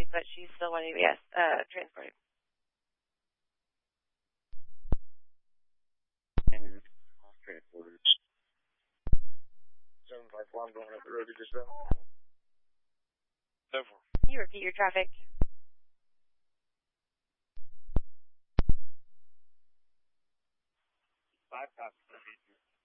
but she's still wanting to be transported. Transported. 754, I'm going up the road you just said. 7-4. Can you repeat your traffic? 5 copies.